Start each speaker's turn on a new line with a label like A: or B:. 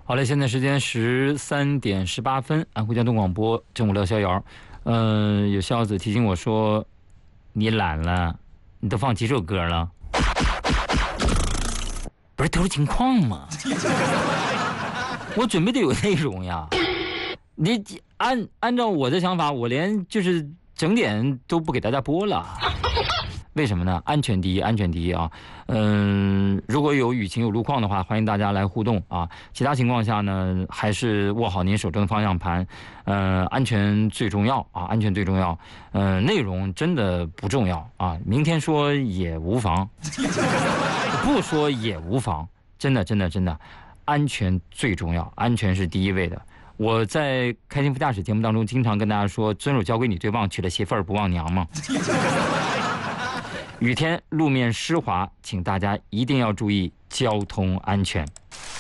A: 好嘞，现在时间13:18，安徽交通广播正午聊逍遥。有孝子提醒我说，你懒了，你都放几首歌了？不是都是情况吗？我准备的有内容呀。你按照我的想法，我连就是整点都不给大家播了。为什么呢？安全第一，安全第一啊！如果有雨情有路况的话，欢迎大家来互动啊。其他情况下呢，还是握好您手中的方向盘，安全最重要啊，安全最重要。内容真的不重要啊，明天说也无妨，不说也无妨，真的，安全最重要，安全是第一位的。我在开心副驾驶节目当中经常跟大家说，遵守交规你最棒，娶了媳妇儿不忘娘嘛。雨天路面湿滑，请大家一定要注意交通安全。